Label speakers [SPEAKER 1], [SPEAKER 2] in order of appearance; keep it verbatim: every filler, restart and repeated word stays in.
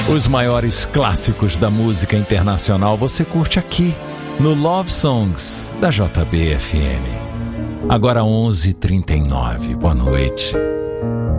[SPEAKER 1] Os maiores clássicos da música internacional você curte aqui, no Love Songs, da J B F M. Agora onze e trinta e nove, boa noite.